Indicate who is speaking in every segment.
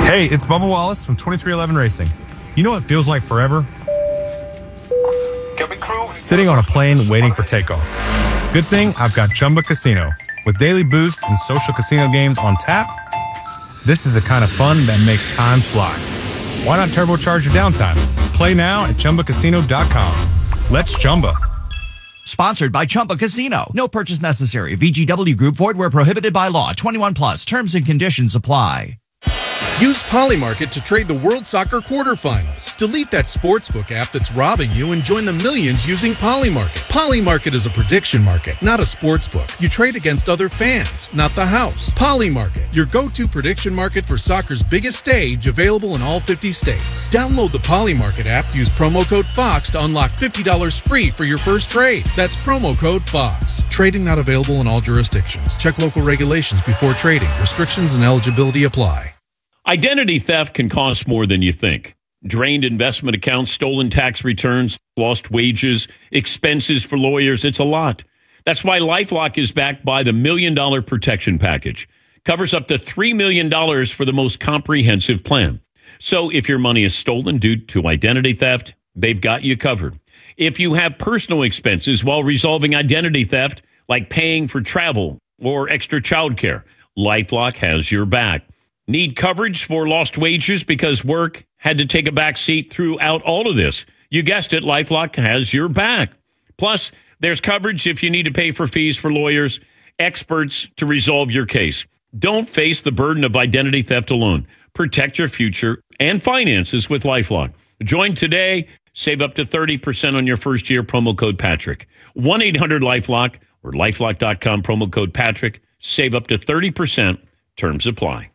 Speaker 1: Hey, it's Bubba Wallace from 2311 Racing. You know what feels like forever? Sitting on a plane waiting for takeoff. Good thing I've got Chumba Casino. With daily boost and social casino games on tap, this is the kind of fun that makes time fly. Why not turbocharge your downtime? Play now at ChumbaCasino.com. Let's Chumba.
Speaker 2: Sponsored by Chumba Casino. No purchase necessary. VGW Group. Void where prohibited by law. 21 plus. Terms and conditions apply.
Speaker 3: Use Polymarket to trade the World Soccer quarterfinals. Delete that sportsbook app that's robbing you and join the millions using Polymarket. Polymarket is a prediction market, not a sportsbook. You trade against other fans, not the house. Polymarket, your go-to prediction market for soccer's biggest stage, available in all 50 states. Download the Polymarket app, use promo code FOX to unlock $50 free for your first trade. That's promo code FOX. Trading not available in all jurisdictions. Check local regulations before trading. Restrictions and eligibility apply.
Speaker 4: Identity theft can cost more than you think. Drained investment accounts, stolen tax returns, lost wages, expenses for lawyers. It's a lot. That's why LifeLock is backed by the $1 Million Protection Package. Covers up to $3 million for the most comprehensive plan. So if your money is stolen due to identity theft, they've got you covered. If you have personal expenses while resolving identity theft, like paying for travel or extra childcare, LifeLock has your back. Need coverage for lost wages because work had to take a back seat throughout all of this? You guessed it, LifeLock has your back. Plus, there's coverage if you need to pay for fees for lawyers, experts to resolve your case. Don't face the burden of identity theft alone. Protect your future and finances with LifeLock. Join today. Save up to 30% on your first year. Promo code Patrick. 1-800-LifeLock or LifeLock.com. Promo code Patrick. Save up to 30%. Terms apply.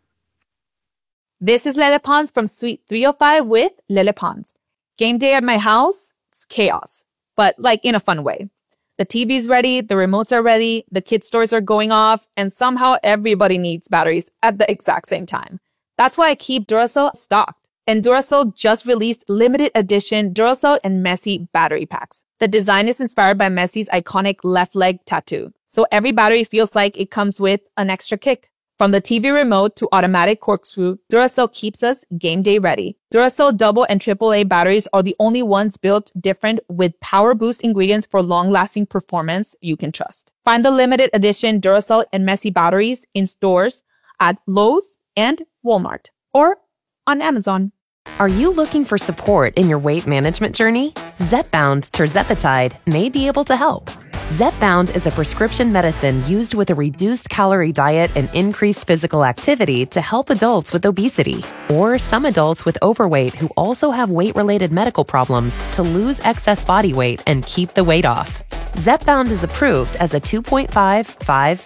Speaker 5: This is Lele Pons from Suite 305 with Lele Pons. Game day at my house, it's chaos, but like in a fun way. The TV's ready, the remotes are ready, the kids' toys are going off, and somehow everybody needs batteries at the exact same time. That's why I keep Duracell stocked. And Duracell just released limited edition Duracell and Messi battery packs. The design is inspired by Messi's iconic left leg tattoo. So every battery feels like it comes with an extra kick. From the TV remote to automatic corkscrew, Duracell keeps us game day ready. Duracell double and AAA batteries are the only ones built different with power boost ingredients for long-lasting performance you can trust. Find the limited edition Duracell and Messi batteries in stores at Lowe's and Walmart or on Amazon.
Speaker 6: Are you looking for support in your weight management journey? Zepbound tirzepatide may be able to help. Zepbound is a prescription medicine used with a reduced calorie diet and increased physical activity to help adults with obesity or some adults with overweight who also have weight-related medical problems to lose excess body weight and keep the weight off. Zepbound is approved as a 2.5, 5,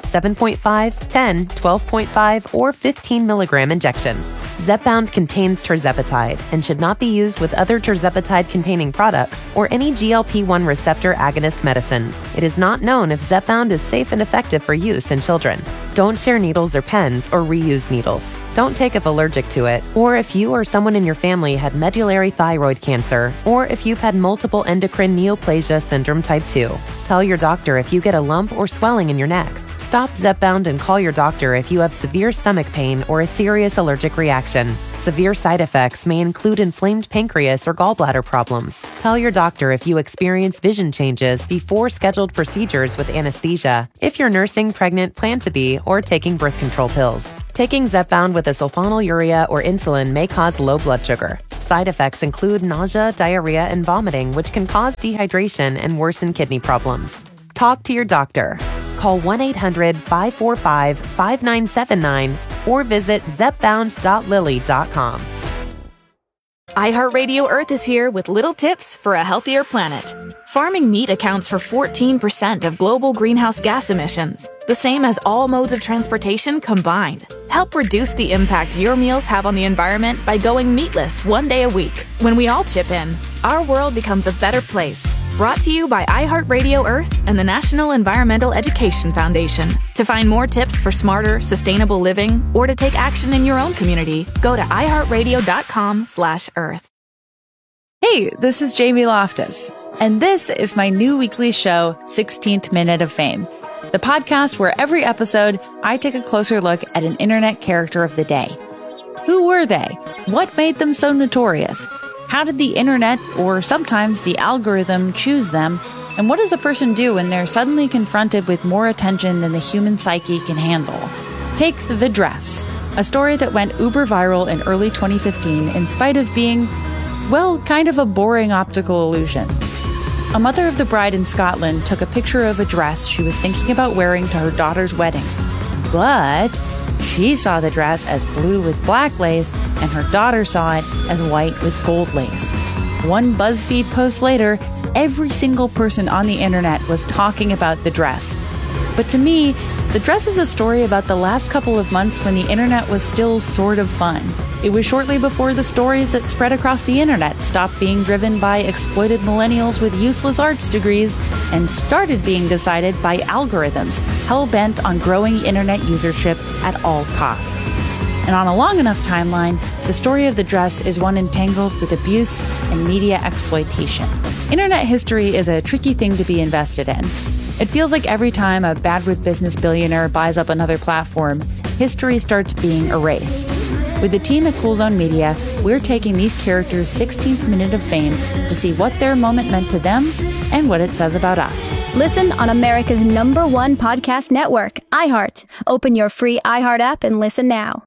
Speaker 6: 7.5, 10, 12.5, or 15 milligram injection. Zepbound contains tirzepatide and should not be used with other tirzepatide-containing products or any GLP-1 receptor agonist medicines. It is not known if Zepbound is safe and effective for use in children. Don't share needles or pens or reuse needles. Don't take if allergic to it, or if you or someone in your family had medullary thyroid cancer, or if you've had multiple endocrine neoplasia syndrome type 2. Tell your doctor if you get a lump or swelling in your neck. Stop Zepbound and call your doctor if you have severe stomach pain or a serious allergic reaction. Severe side effects may include inflamed pancreas or gallbladder problems. Tell your doctor if you experience vision changes before scheduled procedures with anesthesia, if you're nursing, pregnant, plan to be, or taking birth control pills. Taking Zepbound with a sulfonylurea or insulin may cause low blood sugar. Side effects include nausea, diarrhea, and vomiting, which can cause dehydration and worsen kidney problems. Talk to your doctor. Call 1-800-545-5979 or visit zepbound.lilly.com.
Speaker 7: iHeartRadio Earth is here with little tips for a healthier planet. Farming meat accounts for 14% of global greenhouse gas emissions, the same as all modes of transportation combined. Help reduce the impact your meals have on the environment by going meatless one day a week. When we all chip in, our world becomes a better place. Brought to you by iHeartRadio Earth and the National Environmental Education Foundation. To find more tips for smarter, sustainable living or to take action in your own community, go to iHeartRadio.com/earth.
Speaker 8: Hey, this is Jamie Loftus, and this is my new weekly show, 16th Minute of Fame, the podcast where every episode I take a closer look at an internet character of the day. Who were they? What made them so notorious? How did the internet, or sometimes the algorithm, choose them? And what does a person do when they're suddenly confronted with more attention than the human psyche can handle? Take The Dress, a story that went uber viral in early 2015 in spite of being, well, kind of a boring optical illusion. A mother of the bride in Scotland took a picture of a dress she was thinking about wearing to her daughter's wedding. But she saw the dress as blue with black lace, and her daughter saw it as white with gold lace. One BuzzFeed post later, every single person on the internet was talking about the dress. But to me, The Dress is a story about the last couple of months when the internet was still sort of fun. It was shortly before the stories that spread across the internet stopped being driven by exploited millennials with useless arts degrees and started being decided by algorithms hell-bent on growing internet usership at all costs. And on a long enough timeline, the story of The Dress is one entangled with abuse and media exploitation. Internet history is a tricky thing to be invested in. It feels like every time a bad with business billionaire buys up another platform, history starts being erased. With the team at Cool Zone Media, we're taking these characters' 16th minute of fame to see what their moment meant to them and what it says about us.
Speaker 9: Listen on America's #1 podcast network, iHeart. Open your free iHeart app and listen now.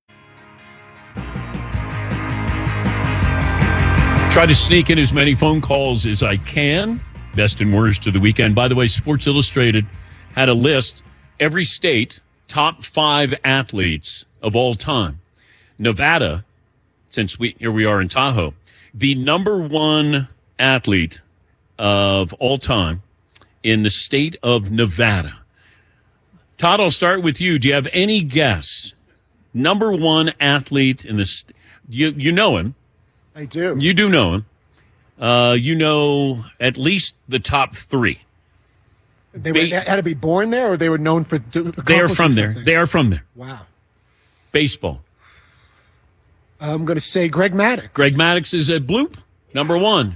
Speaker 4: Try to sneak in as many phone calls as I can. Best and worst of the weekend. By the way, Sports Illustrated had a list. Every state, top 5 athletes of all time. Nevada, since here we are in Tahoe, the #1 athlete of all time in the state of Nevada. Todd, I'll start with you. Do you have any guess? #1 athlete in the you know him.
Speaker 10: I do.
Speaker 4: You do know him. You know at least the top 3.
Speaker 10: They had to be born there, or they were known for
Speaker 4: They are from there.
Speaker 10: Something?
Speaker 4: They are from there.
Speaker 10: Wow.
Speaker 4: Baseball.
Speaker 10: I'm going to say Greg Maddux.
Speaker 4: Greg Maddux is at bloop. #1.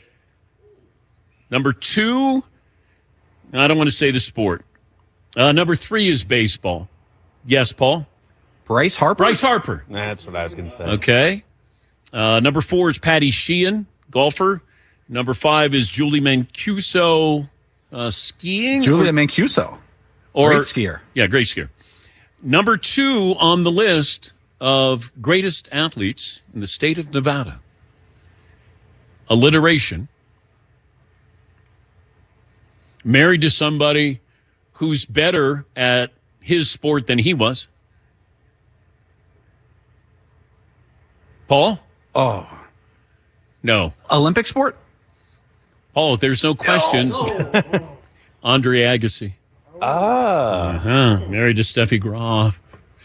Speaker 4: #2, I don't want to say the sport. #3 is baseball. Yes, Paul?
Speaker 11: Bryce Harper?
Speaker 4: Bryce Harper.
Speaker 12: That's what I was going to say.
Speaker 4: Okay. #4 is Patty Sheehan, golfer. #5 is Julie Mancuso, skiing.
Speaker 11: Julia Mancuso. Great skier.
Speaker 4: Yeah, great skier. #2 on the list of greatest athletes in the state of Nevada. Alliteration. Married to somebody who's better at his sport than he was. Paul?
Speaker 11: Oh.
Speaker 4: No.
Speaker 11: Olympic sport?
Speaker 4: Paul, there's no question. No. Andre Agassi. Married to Steffi Graf.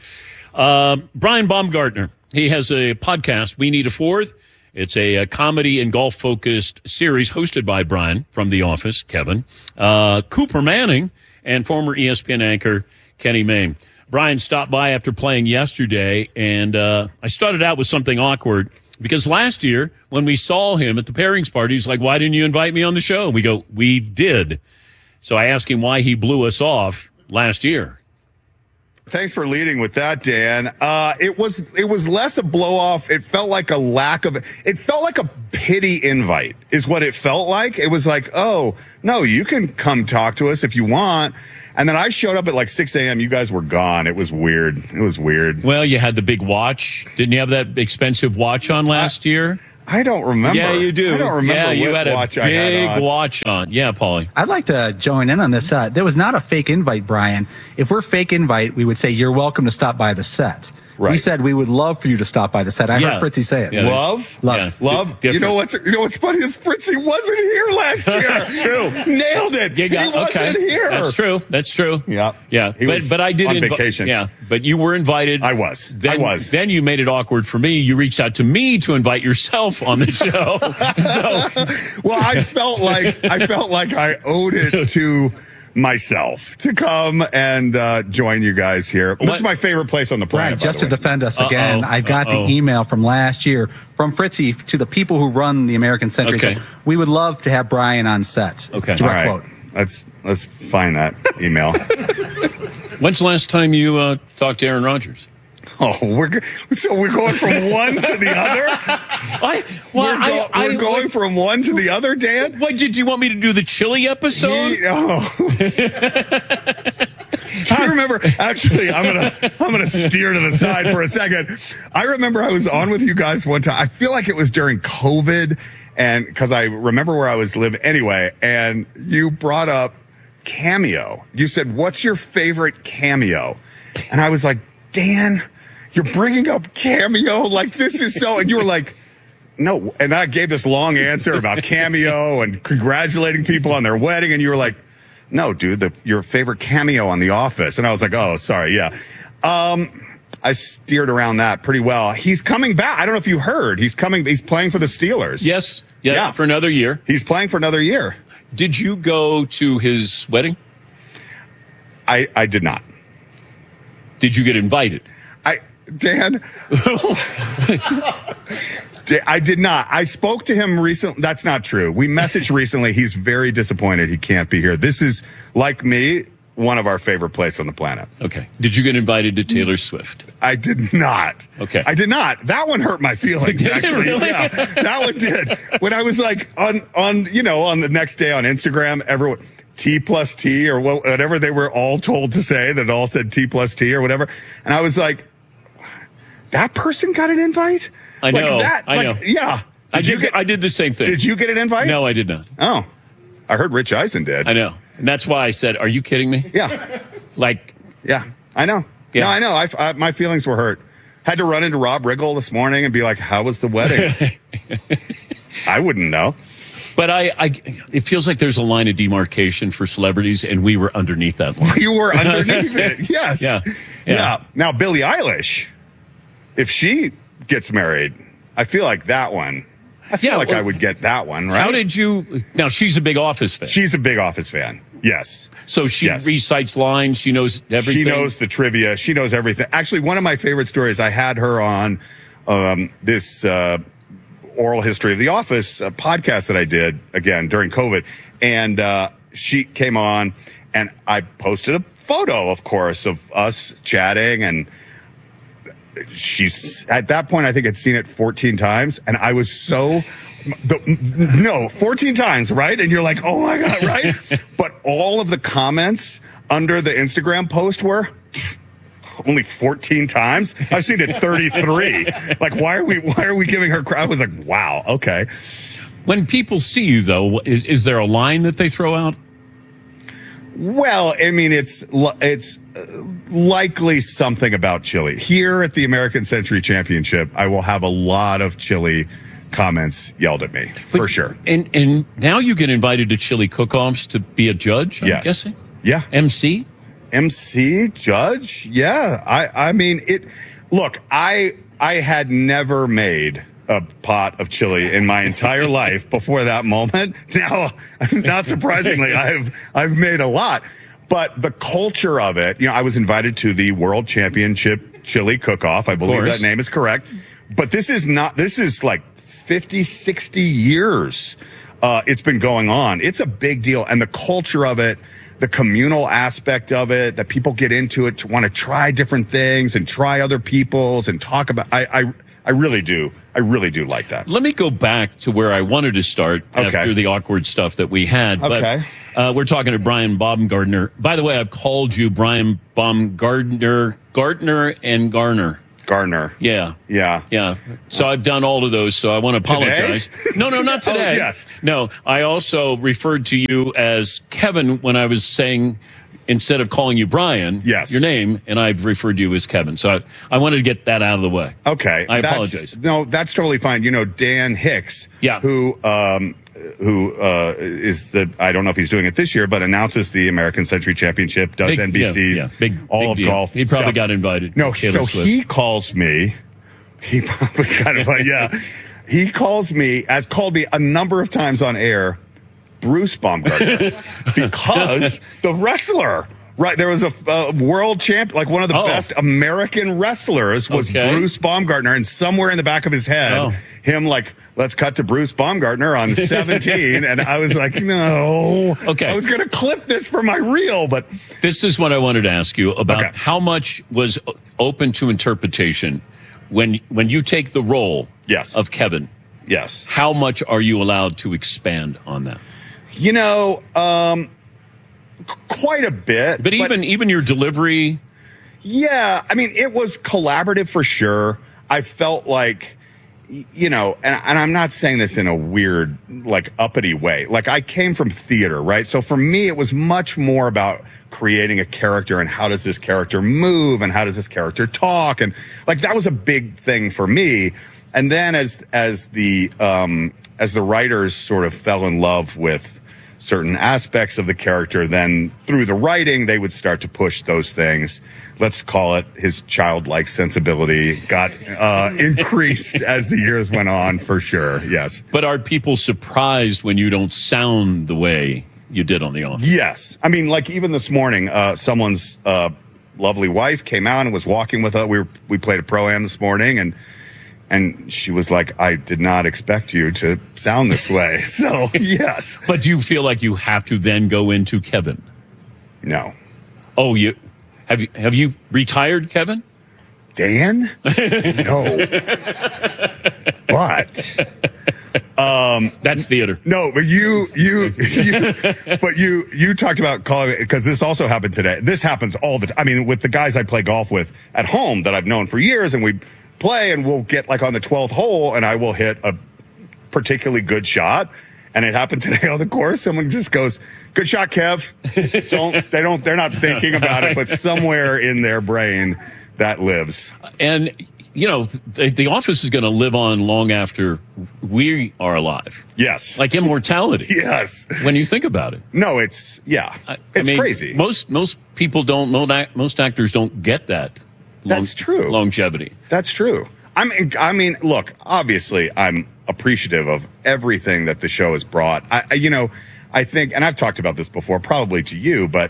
Speaker 4: Brian Baumgartner. He has a podcast, We Need a Fourth. It's a comedy and golf-focused series hosted by Brian from The Office, Kevin, Cooper Manning, and former ESPN anchor Kenny Mayne. Brian stopped by after playing yesterday, and I started out with something awkward because last year when we saw him at the pairings party, he's like, "Why didn't you invite me on the show?" We go, "We did." So I asked him why he blew us off last year.
Speaker 13: Thanks for leading with that, Dan. It was less a blow off. It felt like it felt like a pity invite is what it felt like. It was like, "Oh, no, you can come talk to us if you want." And then I showed up at like 6 a.m. You guys were gone. It was weird.
Speaker 4: Well, you had the big watch. Didn't you have that expensive watch on last year?
Speaker 13: I don't remember.
Speaker 4: Yeah, you do.
Speaker 13: I don't remember.
Speaker 4: Yeah, you
Speaker 13: what
Speaker 4: had
Speaker 13: watch
Speaker 4: a
Speaker 13: I had
Speaker 4: big
Speaker 13: on.
Speaker 4: watch on. Yeah, Paulie.
Speaker 11: I'd like to join in on this. There was not a fake invite, Brian. If we're fake invite, we would say you're welcome to stop by the set.
Speaker 13: Right.
Speaker 11: We said we would love for you to stop by the set. I heard Fritzy say it.
Speaker 4: Yeah.
Speaker 13: Love.
Speaker 4: Yeah.
Speaker 13: You know what's funny is Fritzy wasn't here last year.
Speaker 4: That's true.
Speaker 13: Nailed it. He wasn't here.
Speaker 4: That's true.
Speaker 13: Yeah.
Speaker 4: Yeah.
Speaker 13: He was
Speaker 4: but I did
Speaker 13: on vacation.
Speaker 4: Yeah. But you were invited.
Speaker 13: I was.
Speaker 4: Then you made it awkward for me. You reached out to me to invite yourself on the show.
Speaker 13: Well, I felt like I owed it to myself to come and join you guys here. This is my favorite place on the planet.
Speaker 11: Brian, just to defend us again, I got the email from last year from Fritzy to the people who run the American Century.
Speaker 4: Okay.
Speaker 11: So we would love to have Brian on set.
Speaker 4: Okay.
Speaker 11: Direct
Speaker 13: All right.
Speaker 11: quote.
Speaker 13: Let's find that email.
Speaker 4: When's the last time you talked to Aaron Rodgers?
Speaker 13: Oh, we're going from one to the other. We're going from one to the other, Dan.
Speaker 4: What did you want me to do? The chili episode?
Speaker 13: Do you remember? Actually, I'm gonna steer to the side for a second. I remember I was on with you guys one time. I feel like it was during COVID, and because I remember where I was living anyway. And you brought up Cameo. You said, "What's your favorite Cameo?" And I was like, "Dan, you're bringing up Cameo like this is so." And you were like, "No." And I gave this long answer about Cameo and congratulating people on their wedding, and you were like, "No, dude, your favorite cameo on The Office." And I was like, "Oh, sorry, yeah." I steered around that pretty well. He's coming back. I don't know if you heard. He's coming. He's playing for the Steelers.
Speaker 4: Yes. Yeah. For another year.
Speaker 13: He's playing for another year.
Speaker 4: Did you go to his wedding?
Speaker 13: I did not.
Speaker 4: Did you get invited?
Speaker 13: Dan. I did not. I spoke to him recently. That's not true. We messaged recently. He's very disappointed he can't be here. This is, like me, one of our favorite places on the planet.
Speaker 4: Okay. Did you get invited to Taylor Swift?
Speaker 13: I did not.
Speaker 4: Okay.
Speaker 13: I did not. That one hurt my feelings, actually.
Speaker 4: Really?
Speaker 13: Yeah, that one did. When I was like on the next day on Instagram, everyone T+T or whatever they were all told to say, that all said T+T or whatever. And I was like, that person got an invite?
Speaker 4: I know.
Speaker 13: Like that,
Speaker 4: I know.
Speaker 13: Yeah.
Speaker 4: I did the same thing.
Speaker 13: Did you get an invite?
Speaker 4: No, I did not.
Speaker 13: Oh. I heard Rich Eisen did.
Speaker 4: I know. And that's why I said, are you kidding me?
Speaker 13: Yeah.
Speaker 4: Yeah,
Speaker 13: I know.
Speaker 4: Yeah.
Speaker 13: No, I know. My feelings were hurt. Had to run into Rob Riggle this morning and be like, how was the wedding? I wouldn't know.
Speaker 4: But it feels like there's a line of demarcation for celebrities, and we were underneath that line.
Speaker 13: You were underneath it. Yes.
Speaker 4: Yeah.
Speaker 13: Now, Billie Eilish, if she gets married, I feel like that one. I feel like I would get that one, right?
Speaker 4: How did you? Now, she's a big Office fan.
Speaker 13: She's a big Office fan. Yes.
Speaker 4: So she recites lines. She knows everything.
Speaker 13: She knows the trivia. She knows everything. Actually, one of my favorite stories, I had her on this oral history of The Office podcast that I did, again, during COVID. And she came on, and I posted a photo, of course, of us chatting. And she's, at that point, I think had seen it 14 times. And I was so... 14 times, right? And you're like, oh my God, right? But all of the comments under the Instagram post were only 14 times. I've seen it 33. Like, why are we giving her credit? I was like, wow, okay.
Speaker 4: When people see you, though, is there a line that they throw out?
Speaker 13: Well, I mean, it's likely something about chili. Here at the American Century Championship, I will have a lot of chili comments yelled at me, for sure.
Speaker 4: And now you get invited to chili cook-offs to be a judge, I'm guessing?
Speaker 13: Yeah.
Speaker 4: MC,
Speaker 13: judge? Yeah. I mean, look, I had never made a pot of chili in my entire life before that moment. Now, not surprisingly, I've made a lot. But the culture of it, I was invited to the World Championship Chili Cook-Off. I believe that name is correct. But this is like 50, 60 years it's been going on. It's a big deal. And the culture of it, the communal aspect of it, that people get into it to want to try different things and try other people's and talk about. I really do. I really do like that.
Speaker 4: Let me go back to where I wanted to start after the awkward stuff that we had.
Speaker 13: Okay.
Speaker 4: But we're talking to Brian Baumgartner. By the way, I've called you Brian Baumgartner, Gartner and Garner.
Speaker 13: Garner.
Speaker 4: Yeah.
Speaker 13: Yeah.
Speaker 4: So I've done all of those, so I want to apologize.
Speaker 13: Today?
Speaker 4: No, not today.
Speaker 13: Oh, yes.
Speaker 4: No, I also referred to you as Kevin when I was saying, instead of calling you Brian, your name, and I've referred to you as Kevin. So I wanted to get that out of the way.
Speaker 13: Okay.
Speaker 4: I apologize.
Speaker 13: No, that's totally fine. Dan Hicks, who is I don't know if he's doing it this year, but announces the American Century Championship, does NBC's
Speaker 4: big
Speaker 13: of
Speaker 4: deal.
Speaker 13: golf.
Speaker 4: He probably
Speaker 13: stuff.
Speaker 4: got invited.
Speaker 13: No, so he calls me. He probably got invited. Yeah, he called me a number of times on air, Bruce Baumgartner, because the wrestler Right, there was a world champ, like one of the best American wrestlers was Bruce Baumgartner, and somewhere in the back of his head, him like, let's cut to Bruce Baumgartner on 17, and I was like, no.
Speaker 4: Okay.
Speaker 13: I was going to clip this for my reel, but...
Speaker 4: This is what I wanted to ask you about how much was open to interpretation when you take the role of Kevin.
Speaker 13: Yes.
Speaker 4: How much are you allowed to expand on that?
Speaker 13: You know, quite a bit.
Speaker 4: But even your delivery?
Speaker 13: Yeah, I mean, it was collaborative for sure. I felt like, you know, and I'm not saying this in a weird, like, uppity way. Like, I came from theater, right? So for me, it was much more about creating a character and how does this character move and how does this character talk. And, like, that was a big thing for me. And then as the writers sort of fell in love with certain aspects of the character, then through the writing, they would start to push those things. Let's call it his childlike sensibility got increased as the years went on, for sure. Yes.
Speaker 4: But are people surprised when you don't sound the way you did on The Office?
Speaker 13: Yes. I mean, like even this morning, someone's lovely wife came out and was walking with us. We played a Pro-Am this morning, and she was like, I did not expect you to sound this way. So, yes.
Speaker 4: But do you feel like you have to then go into Kevin?
Speaker 13: No.
Speaker 4: Oh, have you retired, Kevin?
Speaker 13: Dan? No. But
Speaker 4: that's theater.
Speaker 13: No, but you talked about calling it, because this also happened today. This happens all the time. I mean, with the guys I play golf with at home that I've known for years, and we play and we'll get like on the 12th hole and I will hit a particularly good shot. And it happened today on the course. Someone just goes, good shot, Kev. They're not thinking about it, but somewhere in their brain that lives.
Speaker 4: And, you know, the Office is going to live on long after we are alive.
Speaker 13: Yes.
Speaker 4: Like immortality.
Speaker 13: Yes.
Speaker 4: When you think about it.
Speaker 13: No, it's crazy.
Speaker 4: Most people don't know, most actors don't get that.
Speaker 13: That's true.
Speaker 4: Longevity.
Speaker 13: That's true. I mean, look, obviously I'm appreciative of everything that the show has brought. I think, and I've talked about this before, probably to you, but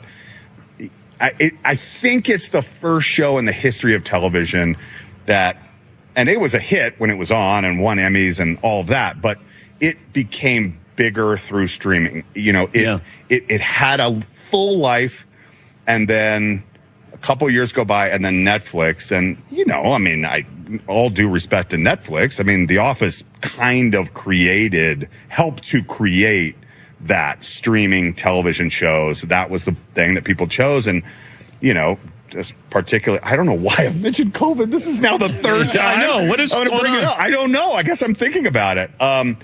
Speaker 13: I think it's the first show in the history of television that, and it was a hit when it was on and won Emmys and all of that, but it became bigger through streaming. You know, it had a full life, and then a couple years go by, and then Netflix, and, you know, I mean, all due respect to Netflix, I mean, The Office kind of helped to create that streaming television shows. That was the thing that people chose, and, you know, just particularly, I don't know why I've mentioned COVID. This is now the third time.
Speaker 4: I know. What is
Speaker 13: I'm
Speaker 4: going
Speaker 13: bring
Speaker 4: on?
Speaker 13: it up. I don't know. I guess I'm thinking about it.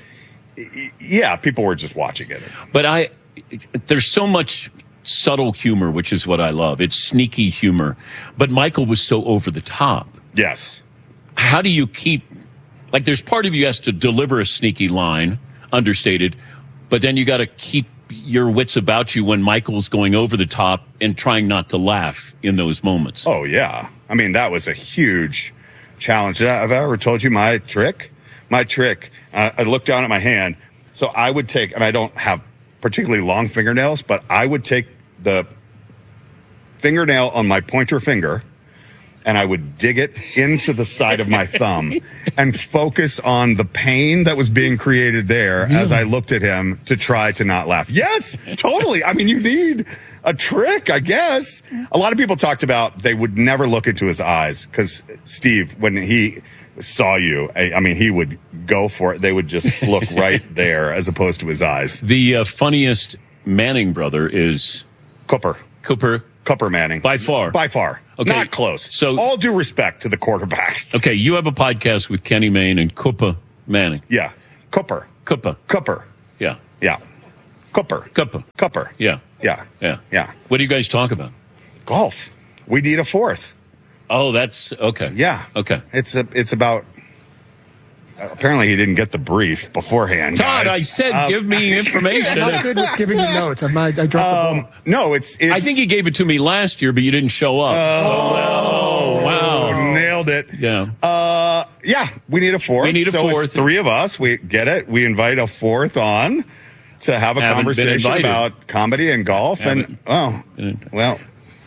Speaker 13: Yeah, people were just watching it.
Speaker 4: But there's so much subtle humor, which is what I love. It's sneaky humor. But Michael was so over the top.
Speaker 13: Yes.
Speaker 4: How do you keep, like, there's part of you has to deliver a sneaky line, understated, but then you got to keep your wits about you when Michael's going over the top and trying not to laugh in those moments.
Speaker 13: Oh, yeah. I mean, that was a huge challenge. Have I ever told you my trick? My trick, I looked down at my hand. So I would take, and I don't have particularly long fingernails, but I would take the fingernail on my pointer finger and I would dig it into the side of my thumb and focus on the pain that was being created there as I looked at him to try to not laugh. Yes, totally. I mean, you need a trick, I guess. A lot of people talked about they would never look into his eyes because Steve, when he saw you, I mean, he would go for it. They would just look right there as opposed to his eyes.
Speaker 4: The funniest Manning brother is
Speaker 13: Cooper Manning.
Speaker 4: By far. Okay.
Speaker 13: Not close. So, all due respect to the quarterbacks.
Speaker 4: Okay, you have a podcast with Kenny Mayne and Cooper Manning.
Speaker 13: Yeah. Cooper.
Speaker 4: Yeah.
Speaker 13: Yeah. Cooper.
Speaker 4: Yeah.
Speaker 13: Yeah.
Speaker 4: What do you guys talk about?
Speaker 13: Golf. We need a fourth.
Speaker 4: Oh, that's okay.
Speaker 13: Yeah.
Speaker 4: Okay.
Speaker 13: It's about. Apparently, he didn't get the brief beforehand.
Speaker 4: Todd,
Speaker 13: guys.
Speaker 4: I said give me information.
Speaker 10: I'm not good with giving you notes. I dropped the ball.
Speaker 13: No, it's.
Speaker 4: I think he gave it to me last year, but you didn't show up.
Speaker 13: Oh,
Speaker 4: wow.
Speaker 13: Nailed it.
Speaker 4: Yeah.
Speaker 13: Yeah, we need a fourth. It's three of us. We get it. We invite a fourth on to have a conversation about comedy and golf.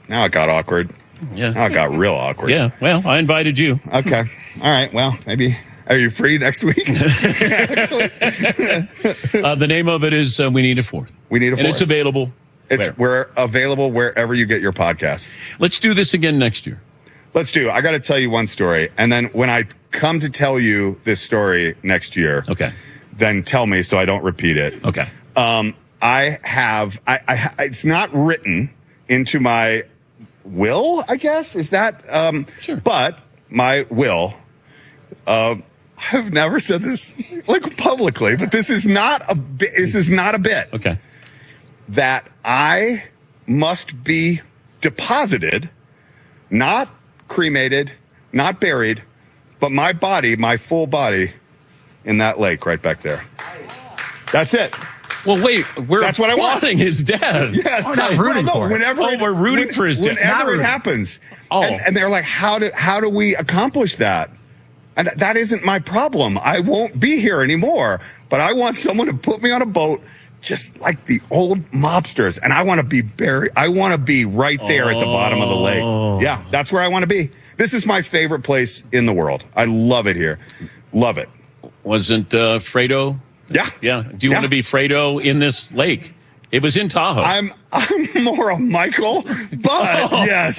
Speaker 13: Now it got awkward.
Speaker 4: Yeah.
Speaker 13: Now it got real awkward.
Speaker 4: Yeah. Well, I invited you.
Speaker 13: Okay. All right. Well, maybe. Are you free next week?
Speaker 4: The name of it is We Need a Fourth.
Speaker 13: We Need a Fourth.
Speaker 4: And it's available.
Speaker 13: We're available wherever you get your podcast.
Speaker 4: Let's do this again next year.
Speaker 13: Let's do. I got to tell you one story. And then when I come to tell you this story next year,
Speaker 4: okay,
Speaker 13: then tell me so I don't repeat it.
Speaker 4: Okay.
Speaker 13: It's not written into my will, I guess. Is that?
Speaker 4: Sure.
Speaker 13: But my will, I've never said this like publicly, but this is not a bit.
Speaker 4: Okay.
Speaker 13: That I must be deposited, not cremated, not buried, but my body, my full body, in that lake right back there. That's it.
Speaker 4: Well, wait, that's
Speaker 13: what I want.
Speaker 4: applauding his death.
Speaker 13: Yes,
Speaker 11: we're not rooting for it.
Speaker 4: We're rooting for his death.
Speaker 13: Whenever it happens, and they're like, how do we accomplish that? And that isn't my problem. I won't be here anymore. But I want someone to put me on a boat, just like the old mobsters, and I want to be buried. I want to be right there at the bottom of the lake. Yeah, that's where I want to be. This is my favorite place in the world. I love it here. Love it.
Speaker 4: Wasn't Fredo?
Speaker 13: Yeah.
Speaker 4: Yeah. Do you want to be Fredo in this lake? It was in Tahoe.
Speaker 13: I'm more a Michael, but yes,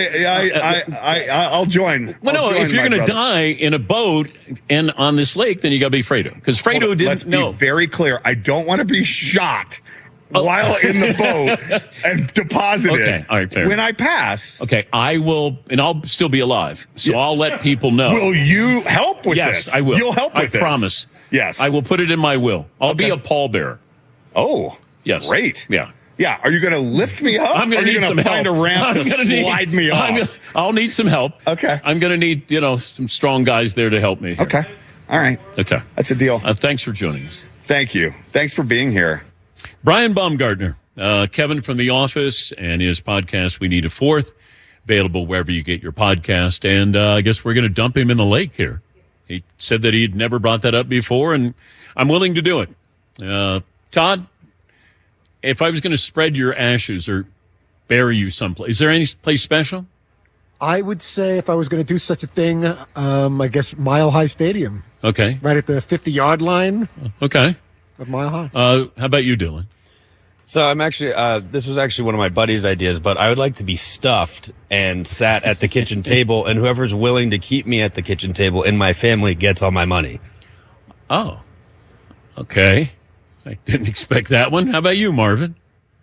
Speaker 13: I'll join.
Speaker 4: Well, no, if you're going to die in a boat and on this lake, then you got to be Fredo, because Fredo didn't know.
Speaker 13: Let's be very clear. I don't want to be shot while in the boat and deposited.
Speaker 4: Okay, all right, fair.
Speaker 13: When I pass,
Speaker 4: okay, I will, and I'll still be alive, so I'll let people know.
Speaker 13: Will you help with this?
Speaker 4: Yes, I will.
Speaker 13: You'll help with this.
Speaker 4: I promise.
Speaker 13: Yes,
Speaker 4: I will put it in my will. I'll be a pallbearer.
Speaker 13: Oh.
Speaker 4: Yes.
Speaker 13: Great.
Speaker 4: Yeah.
Speaker 13: Yeah. Are you going to lift me up?
Speaker 4: I'm going to need some help.
Speaker 13: Find a ramp to slide me off?
Speaker 4: I'll need some help.
Speaker 13: Okay.
Speaker 4: I'm going to need, some strong guys there to help me. Here.
Speaker 13: Okay. All right.
Speaker 4: Okay.
Speaker 13: That's a deal.
Speaker 4: Thanks for joining us.
Speaker 13: Thank you. Thanks for being here.
Speaker 4: Brian Baumgartner, Kevin from The Office, and his podcast, We Need a Fourth, available wherever you get your podcast. And I guess we're going to dump him in the lake here. He said that he'd never brought that up before, and I'm willing to do it. Todd? If I was going to spread your ashes or bury you someplace, is there any place special?
Speaker 10: I would say if I was going to do such a thing, I guess Mile High Stadium.
Speaker 4: Okay.
Speaker 10: Right at the 50-yard line.
Speaker 4: Okay.
Speaker 10: Of Mile High.
Speaker 4: How about you, Dylan?
Speaker 12: So I'm actually, this was actually one of my buddy's ideas, but I would like to be stuffed and sat at the kitchen table, and whoever's willing to keep me at the kitchen table in my family gets all my money.
Speaker 4: Oh. Okay. I didn't expect that one. How about you, Marvin?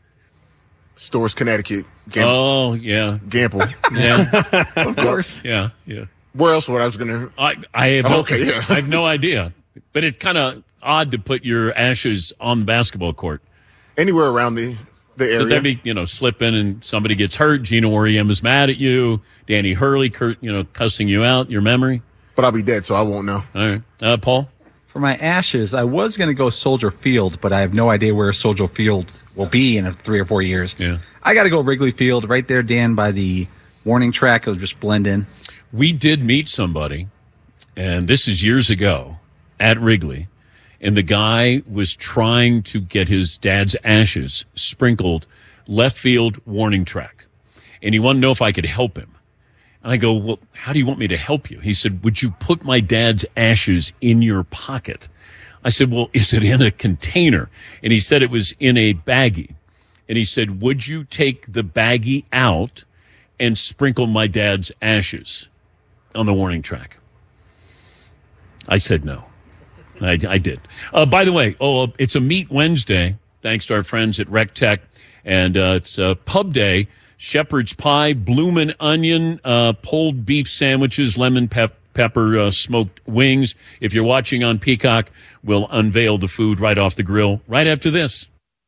Speaker 14: Stores, Connecticut.
Speaker 4: Oh, yeah.
Speaker 14: Gamble.
Speaker 4: Yeah. Of course. Yeah, yeah.
Speaker 14: Where else would I was going to...
Speaker 4: I have
Speaker 14: okay, yeah.
Speaker 4: I have no idea. But it's kind of odd to put your ashes on the basketball court.
Speaker 14: Anywhere around the area.
Speaker 4: But that'd be, slipping and somebody gets hurt. Gino Auriemma is mad at you. Danny Hurley, cussing you out, your memory.
Speaker 14: But I'll be dead, so I won't know.
Speaker 4: All right. Paul?
Speaker 11: For my ashes, I was going to go Soldier Field, but I have no idea where Soldier Field will be in 3 or 4 years.
Speaker 4: Yeah.
Speaker 11: I got to go Wrigley Field, right there, Dan, by the warning track. It'll just blend in.
Speaker 4: We did meet somebody, and this is years ago, at Wrigley, and the guy was trying to get his dad's ashes sprinkled left field warning track. And he wanted to know if I could help him. And I go, well, how do you want me to help you? He said, would you put my dad's ashes in your pocket? I said, well, is it in a container? And he said it was in a baggie. And he said, would you take the baggie out and sprinkle my dad's ashes on the warning track? I said no. I did. By the way, it's a Meat Wednesday, thanks to our friends at Rec Tech. And it's a pub day. Shepherd's pie, bloomin' onion, pulled beef sandwiches, lemon pepper smoked wings. If you're watching on Peacock, we'll unveil the food right off the grill right after this.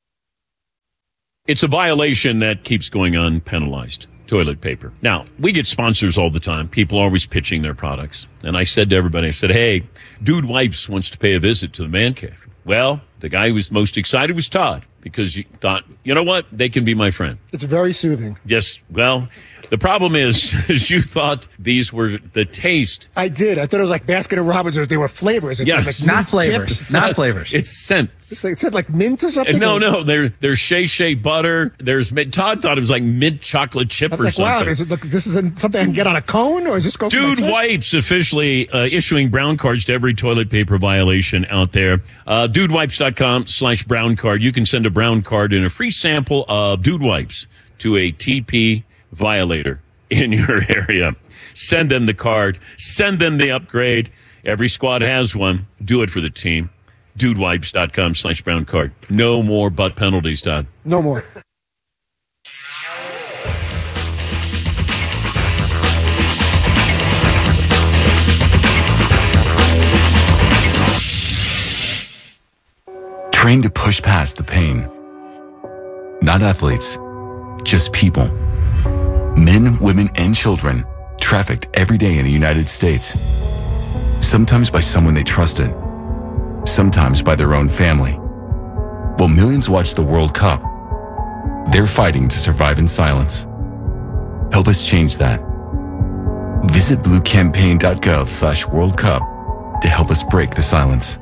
Speaker 4: It's a violation that keeps going unpenalized. Toilet paper. Now, we get sponsors all the time. People are always pitching their products. And I said to everybody, I said, hey, Dude Wipes wants to pay a visit to the man cave. Well, the guy who was most excited was Todd, because he thought, you know what? They can be my friend.
Speaker 10: It's very soothing.
Speaker 4: Yes. Well, The problem is you thought these were the taste.
Speaker 10: I did. I thought it was like Baskin-Robbins, or they were flavors. It
Speaker 4: Yes.
Speaker 10: like
Speaker 11: Not
Speaker 10: mint
Speaker 11: flavors.
Speaker 10: chip.
Speaker 11: Not flavors.
Speaker 4: It's scents.
Speaker 10: It said like mint or something?
Speaker 4: No. There's Shea butter. Todd thought it was like mint chocolate chip
Speaker 10: I was
Speaker 4: or
Speaker 10: like,
Speaker 4: something.
Speaker 10: wow, this is something I can get on a cone, or is this go for my
Speaker 4: Dude
Speaker 10: tush?
Speaker 4: Wipes officially issuing brown cards to every toilet paper violation out there. DudeWipes.com/brown card. You can send a brown card and a free sample of Dude Wipes to a TP violator in your area. Send them the card. Send them the upgrade. Every squad has one. Do it for the team. DudeWipes.com/brown card. No more butt penalties, Todd.
Speaker 10: No more.
Speaker 15: Trained to push past the pain. Not athletes, just people. Men, women, and children trafficked every day in the United States. Sometimes by someone they trusted, sometimes by their own family. While millions watch the World Cup, they're fighting to survive in silence. Help us change that. Visit bluecampaign.gov/World Cup to help us break the silence.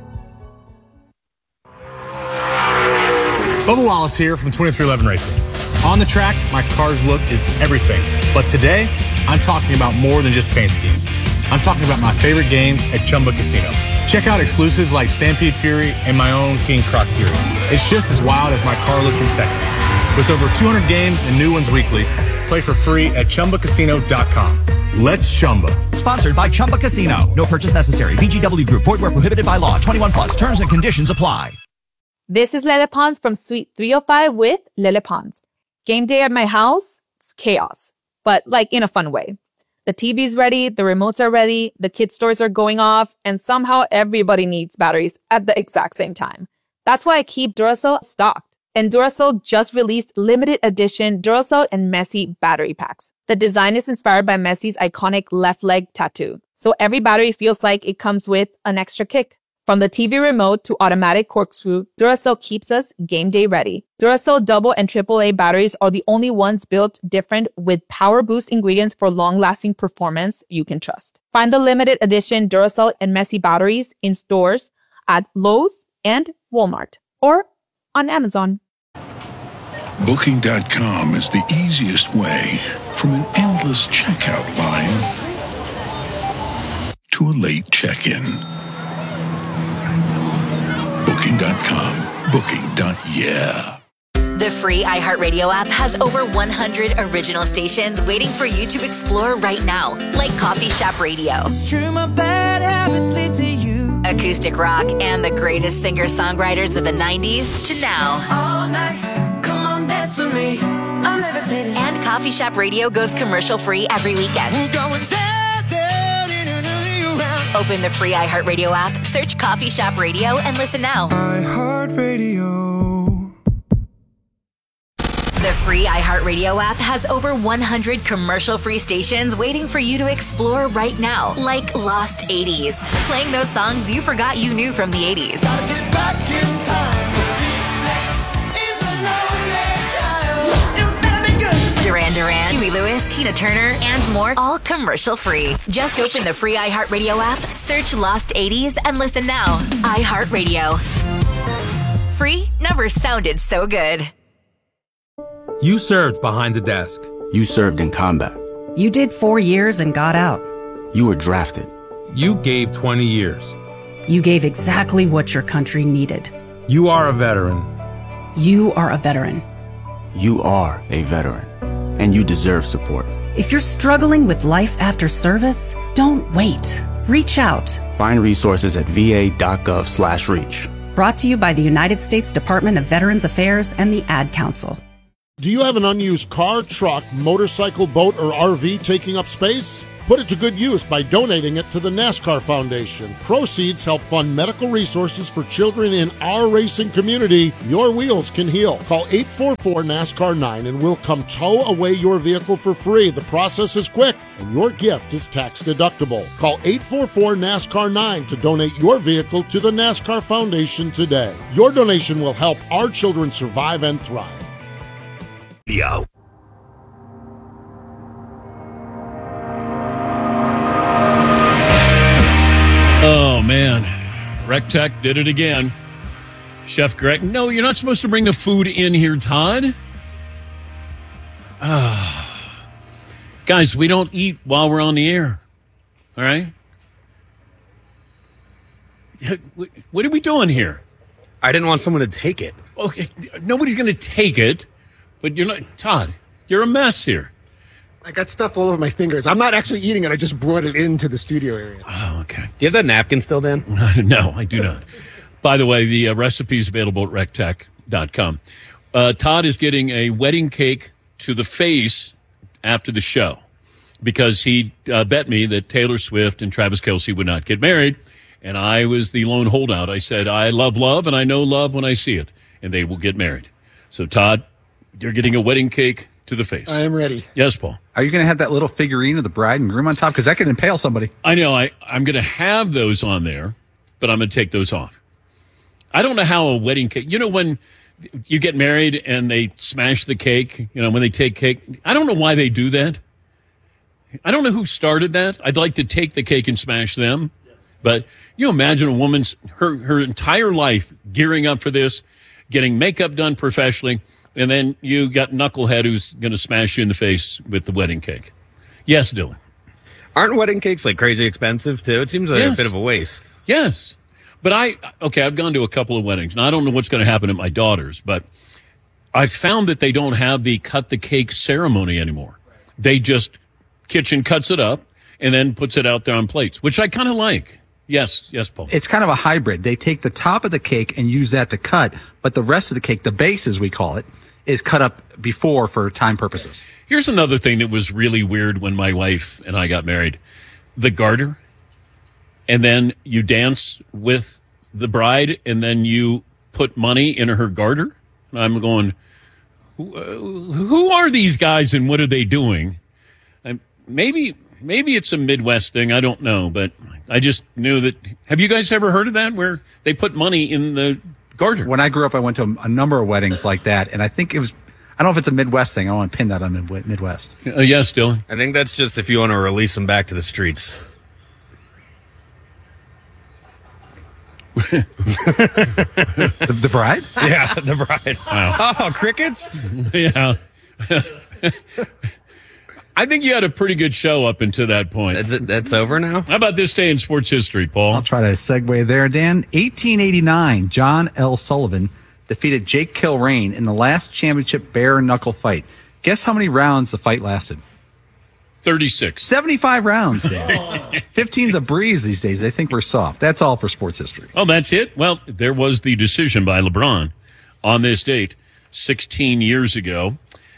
Speaker 1: Bubba Wallace here from 2311 Racing. On the track, my car's look is everything. But today, I'm talking about more than just paint schemes. I'm talking about my favorite games at Chumba Casino. Check out exclusives like Stampede Fury and my own King Croc Fury. It's just as wild as my car look in Texas. With over 200 games and new ones weekly, play for free at ChumbaCasino.com. Let's Chumba.
Speaker 2: Sponsored by Chumba Casino. No purchase necessary. VGW Group. Void where prohibited by law. 21 plus. Terms and conditions apply.
Speaker 5: This is Lele Pons from Suite 305 with Lele Pons. Game day at my house, it's chaos, but like in a fun way. The TV's ready, the remotes are ready, the kids' toys are going off, and somehow everybody needs batteries at the exact same time. That's why I keep Duracell stocked. And Duracell just released limited edition Duracell and Messi battery packs. The design is inspired by Messi's iconic left leg tattoo. So every battery feels like it comes with an extra kick. From the TV remote to automatic corkscrew, Duracell keeps us game day ready. Duracell double and AAA batteries are the only ones built different with power boost ingredients for long-lasting performance you can trust. Find the limited edition Duracell and Messi batteries in stores at Lowe's and Walmart or on Amazon.
Speaker 16: Booking.com is the easiest way from an endless checkout line to a late check-in. Booking.com. Booking.yeah.
Speaker 17: The free iHeartRadio app has over 100 original stations waiting for you to explore right now, like Coffee Shop Radio. It's true, my bad habits lead to you. Acoustic rock and the greatest singer-songwriters of the 90s to now. All night, come on, dance with me. I'm levitating. And Coffee Shop Radio goes commercial-free every weekend. We're going down. Open the free iHeartRadio app, search Coffee Shop Radio, and listen now. iHeartRadio. The free iHeartRadio app has over 100 commercial-free stations waiting for you to explore right now, like Lost 80s, playing those songs you forgot you knew from the 80s. Gotta get back in time. Duran Duran, Huey Lewis, Tina Turner, and more, all commercial-free. Just open the free iHeartRadio app, search Lost 80s, and listen now. iHeartRadio. Free never sounded so good.
Speaker 18: You served behind the desk.
Speaker 19: You served in combat.
Speaker 20: You did 4 years and got out.
Speaker 19: You were drafted.
Speaker 18: You gave 20 years.
Speaker 20: You gave exactly what your country needed.
Speaker 18: You are a veteran.
Speaker 20: You are a veteran.
Speaker 19: You are a veteran. And you deserve support.
Speaker 20: If you're struggling with life after service, don't wait. Reach out.
Speaker 19: Find resources at va.gov/reach.
Speaker 20: Brought to you by the United States Department of Veterans Affairs and the Ad Council.
Speaker 21: Do you have an unused car, truck, motorcycle, boat, or RV taking up space? Put it to good use by donating it to the NASCAR Foundation. Proceeds help fund medical resources for children in our racing community. Your wheels can heal. Call 844-NASCAR-9 and we'll come tow away your vehicle for free. The process is quick and your gift is tax deductible. Call 844-NASCAR-9 to donate your vehicle to the NASCAR Foundation today. Your donation will help our children survive and thrive.
Speaker 22: Yo.
Speaker 4: Oh, man. RecTech did it again. Chef Greg. No, you're not supposed to bring the food in here, Todd. Guys, we don't eat while we're on the air. All right? What are we doing here?
Speaker 12: I didn't want someone to take it.
Speaker 4: Okay, nobody's going to take it, but you're not. Todd, you're a mess here.
Speaker 10: I got stuff all over my fingers. I'm not actually eating it. I just brought it into the studio area.
Speaker 4: Oh, okay.
Speaker 12: Do you have that napkin still, Dan?
Speaker 4: No, I do not. By the way, the recipe is available at rectech.com. Todd is getting a wedding cake to the face after the show because he bet me that Taylor Swift and Travis Kelce would not get married, and I was the lone holdout. I said, I love love, and I know love when I see it, and they will get married. So, Todd, you're getting a wedding cake to the face.
Speaker 10: I am ready.
Speaker 4: Yes, Paul.
Speaker 11: Are you going to have that little figurine of the bride and groom on top? Because that could impale somebody.
Speaker 4: I know. I'm going to have those on there, but I'm going to take those off. I don't know how a wedding cake, when you get married and they smash the cake, when they take cake, I don't know why they do that. I don't know who started that. I'd like to take the cake and smash them. But you imagine a woman's, her entire life gearing up for this, getting makeup done professionally, and then you got knucklehead who's going to smash you in the face with the wedding cake. Yes, Dylan.
Speaker 12: Aren't wedding cakes like crazy expensive too? It seems like a bit of a waste.
Speaker 4: Yes. But I've gone to a couple of weddings. Now, I don't know what's going to happen at my daughter's, but I found that they don't have the cut the cake ceremony anymore. They just, kitchen cuts it up and then puts it out there on plates, which I kind of like. Yes, Paul.
Speaker 11: It's kind of a hybrid. They take the top of the cake and use that to cut, but the rest of the cake, the base as we call it, is cut up before for time purposes.
Speaker 4: Here's another thing that was really weird when my wife and I got married. The garter, and then you dance with the bride, and then you put money in her garter. And I'm going, who are these guys and what are they doing? Maybe it's a Midwest thing. I don't know, but I just knew that. Have you guys ever heard of that, where they put money in the garter?
Speaker 11: When I grew up, I went to a number of weddings like that, and I think it was, I don't know if it's a Midwest thing. I want to pin that on Midwest.
Speaker 4: Yes, Dylan.
Speaker 12: I think that's just if you want to release them back to the streets.
Speaker 11: The bride?
Speaker 12: Yeah, the bride.
Speaker 4: Wow.
Speaker 12: Oh, crickets?
Speaker 4: Yeah. I think you had a pretty good show up until that point.
Speaker 12: That's over now?
Speaker 4: How about this day in sports history, Paul?
Speaker 11: I'll try to segue there, Dan. 1889, John L. Sullivan defeated Jake Kilrain in the last championship bare knuckle fight. Guess how many rounds the fight lasted?
Speaker 4: 36.
Speaker 11: 75 rounds, Dan. 15's a breeze these days. They think we're soft. That's all for sports history.
Speaker 4: Oh, that's it? Well, there was the decision by LeBron on this date 16 years ago.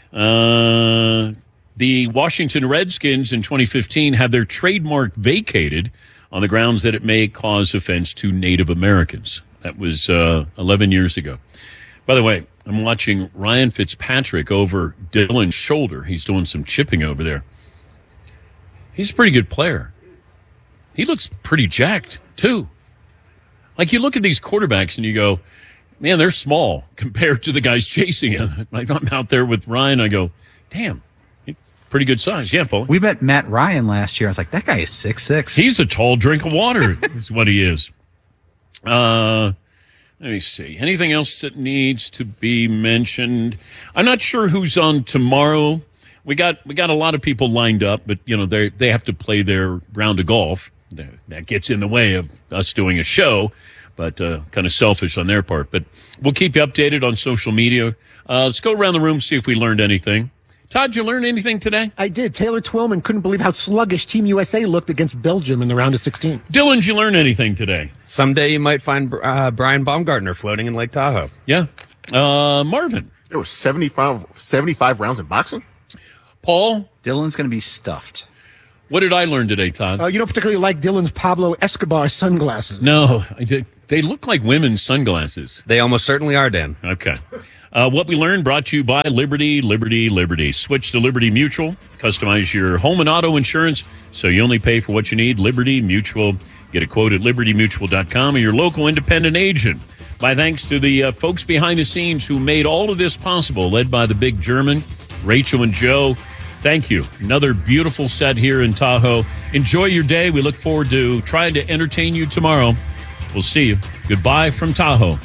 Speaker 4: The Washington Redskins in 2015 had their trademark vacated on the grounds that it may cause offense to Native Americans. That was 11 years ago. By the way, I'm watching Ryan Fitzpatrick over Dylan's shoulder. He's doing some chipping over there. He's a pretty good player. He looks pretty jacked, too. Like, you look at these quarterbacks and you go, man, they're small compared to the guys chasing him. Like, I'm out there with Ryan, I go, damn. Pretty good size. Yeah, Paul.
Speaker 11: We met Matt Ryan last year. I was like, that guy is 6'6".
Speaker 4: He's a tall drink of water is what he is. Let me see. Anything else that needs to be mentioned? I'm not sure who's on tomorrow. We got a lot of people lined up, but they have to play their round of golf. That gets in the way of us doing a show, but kind of selfish on their part. But we'll keep you updated on social media. Let's go around the room, see if we learned anything. Todd, did you learn anything today?
Speaker 10: I did. Taylor Twellman couldn't believe how sluggish Team USA looked against Belgium in the round of 16.
Speaker 4: Dylan, did you learn anything today?
Speaker 12: Someday you might find Brian Baumgartner floating in Lake Tahoe.
Speaker 4: Yeah. Marvin.
Speaker 14: There were 75 rounds in boxing?
Speaker 4: Paul?
Speaker 11: Dylan's going to be stuffed.
Speaker 4: What did I learn today, Todd?
Speaker 10: You don't particularly like Dylan's Pablo Escobar sunglasses.
Speaker 4: No, I did. They look like women's sunglasses.
Speaker 12: They almost certainly are, Dan.
Speaker 4: Okay. What we learned brought to you by Liberty. Switch to Liberty Mutual. Customize your home and auto insurance so you only pay for what you need. Liberty Mutual. Get a quote at libertymutual.com or your local independent agent. My thanks to the folks behind the scenes who made all of this possible, led by the big German, Rachel and Joe. Thank you. Another beautiful set here in Tahoe. Enjoy your day. We look forward to trying to entertain you tomorrow. We'll see you. Goodbye from Tahoe.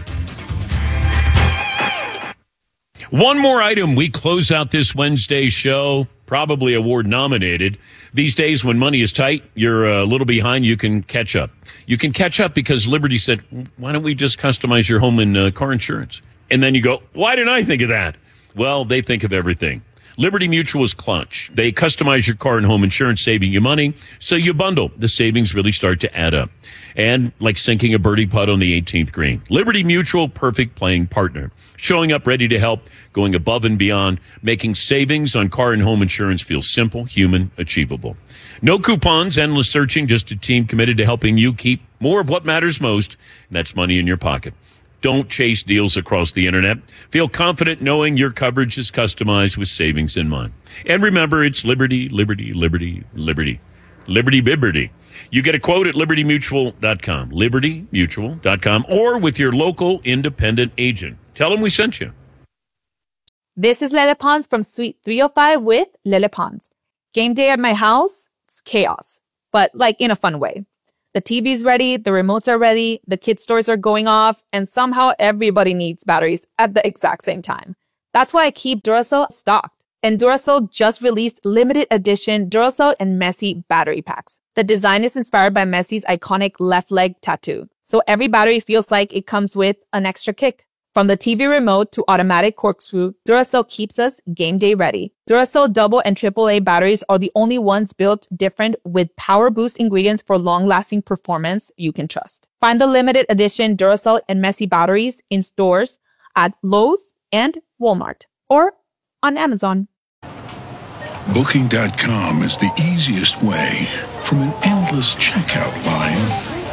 Speaker 4: One more item. We close out this Wednesday show, probably award nominated. These days when money is tight, you're a little behind, you can catch up. You can catch up because Liberty said, why don't we just customize your home and car insurance? And then you go, why didn't I think of that? Well, they think of everything. Liberty Mutual is clutch. They customize your car and home insurance, saving you money. So you bundle. The savings really start to add up. And like sinking a birdie putt on the 18th green. Liberty Mutual, perfect playing partner. Showing up ready to help, going above and beyond, making savings on car and home insurance feel simple, human, achievable. No coupons, endless searching, just a team committed to helping you keep more of what matters most, and that's money in your pocket. Don't chase deals across the internet. Feel confident knowing your coverage is customized with savings in mind. And remember, it's Liberty, Liberty, Liberty, Liberty. Liberty Bibberty. You get a quote at libertymutual.com, libertymutual.com, or with your local independent agent. Tell them we sent you.
Speaker 5: This is Lele Pons from Suite 305 with Lele Pons. Game day at my house, it's chaos, but like in a fun way. The TV's ready, the remotes are ready, the kids' toys are going off, and somehow everybody needs batteries at the exact same time. That's why I keep Duracell stocked. And Duracell just released limited edition Duracell and Messi battery packs. The design is inspired by Messi's iconic left leg tattoo. So every battery feels like it comes with an extra kick. From the TV remote to automatic corkscrew, Duracell keeps us game day ready. Duracell double and AAA batteries are the only ones built different with power boost ingredients for long-lasting performance you can trust. Find the limited edition Duracell and Messi batteries in stores at Lowe's and Walmart or on Amazon.
Speaker 16: Booking.com is the easiest way from an endless checkout line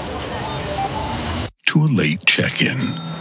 Speaker 16: to a late check-in.